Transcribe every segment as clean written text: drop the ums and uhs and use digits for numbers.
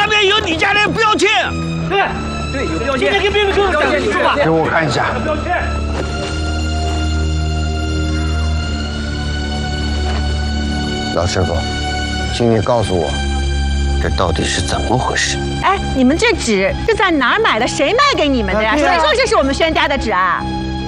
上面有你家的标签。 对，有标签。今天跟标签你说吧。 给我看一下。 标签。 老师傅，请你告诉我，这到底是怎么回事？ 哎，你们这纸是在哪儿买的？谁卖给你们的呀？谁说这是我们轩家的纸啊？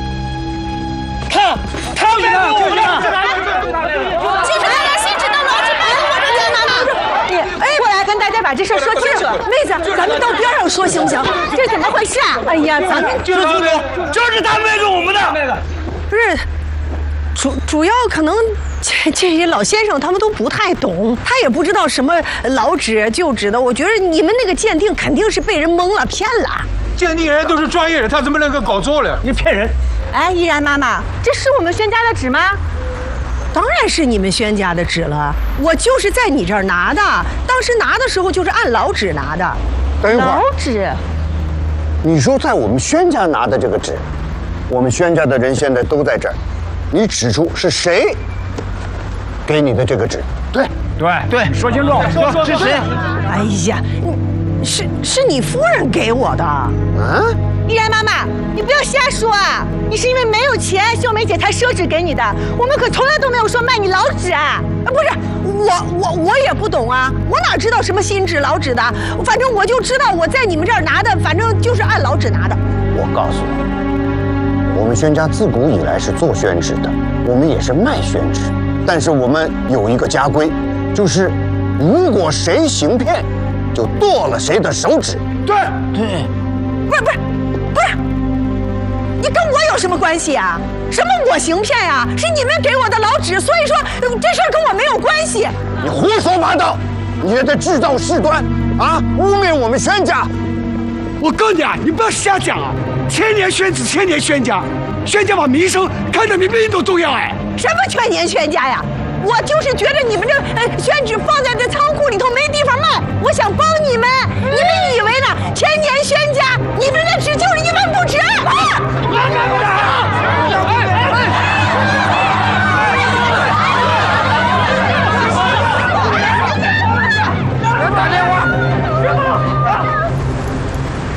他卖给我的。 欺负大家心知道老纸卖给我的家妈妈。哎，过来跟大家把这事说清楚。妹子，咱们到边上说行不行？这怎么回事啊？哎呀，咱们就是他卖给我们的。 不是，主要可能这些老先生他们都不太懂，他也不知道什么老纸旧纸的。我觉得你们那个鉴定肯定是被人蒙了骗了。 鉴定人都是专业的，他怎么能够搞错了？ 你骗人！ 哎，依然妈妈，这是我们轩家的纸吗？ 当然是你们轩家的纸了，我就是在你这儿拿的，当时拿的时候就是按老纸拿的。 等一会儿， 老纸？ 你说在我们轩家拿的这个纸，我们轩家的人现在都在这儿，你指出是谁给你的这个纸？ 对，说清楚，说是谁？ 哎呀，是你夫人给我的。 啊？ 依然妈妈，你不要瞎说啊！你是因为没有钱，秀梅姐才赊纸给你的。我们可从来都没有说卖你老纸啊！ 不是，我也不懂啊，我哪知道什么新纸老纸的？反正我就知道我在你们这儿拿的，反正就是按老纸拿的。 我告诉你，我们轩家自古以来是做宣纸的，我们也是卖宣纸，但是我们有一个家规，就是如果谁行骗，就剁了谁的手指。 对， 不是，你跟我有什么关系啊？什么我行骗呀？是你们给我的老纸，所以说这事儿跟我没有关系。 你胡说八道，你也在制造事端啊，污蔑我们轩家。 我告诉你啊，你不要瞎讲啊！千年宣纸，千年宣家，宣家把名声看得比命都重要哎！ 什么全年宣家呀？我就是觉得你们这宣纸放在这仓库